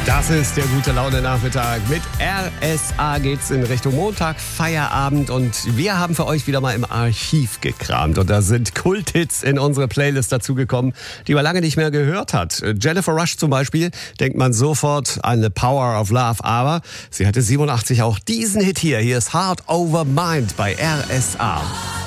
Das ist der gute Laune-Nachmittag. Mit RSA geht's in Richtung Montag, Feierabend. Und wir haben für euch wieder mal im Archiv gekramt. Und da sind Kulthits in unsere Playlist dazugekommen, die man lange nicht mehr gehört hat. Jennifer Rush zum Beispiel, denkt man sofort an The Power of Love. Aber sie hatte 87 auch diesen Hit hier. Hier ist Heart Over Mind bei RSA.